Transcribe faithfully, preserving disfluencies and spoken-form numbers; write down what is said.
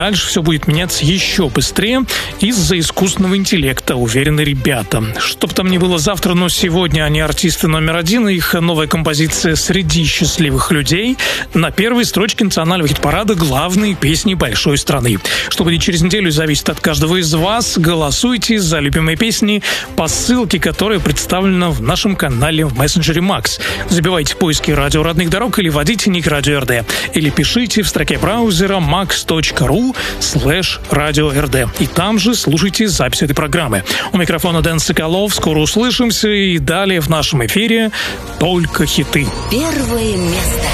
Дальше все будет меняться еще быстрее из-за искусственного интеллекта, уверены ребята. Что бы там ни было завтра, но сегодня они артисты номер один. Их новая композиция «Среди счастливых людей» на первой строчке национального хит-парада главной песни большой страны. Что будет через неделю, зависит от каждого из вас. Голосуйте за любимые песни по ссылке, которая представлена в нашем канале в мессенджере Макс. Забивайте в поиске «Радио родных дорог» или вводите ник «Радио эр дэ». Или пишите в строке браузера макс точка ру слэш радио эр дэ. И там же слушайте запись этой программы. У микрофона Дэн Соколов. Скоро услышимся. И далее в нашем эфире только хиты. Первое место.